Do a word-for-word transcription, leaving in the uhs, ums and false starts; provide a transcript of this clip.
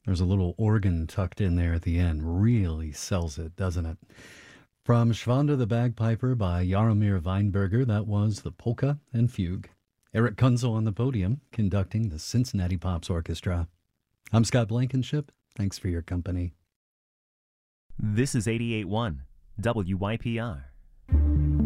There's a little organ tucked in there at the end. Really sells it, doesn't it? From Schwander the Bagpiper by Jaromir Weinberger, that was the Polka and Fugue. Eric Kunzel on the podium, conducting the Cincinnati Pops Orchestra. I'm Scott Blankenship. Thanks for your company. This is eighty-eight point one W Y P R.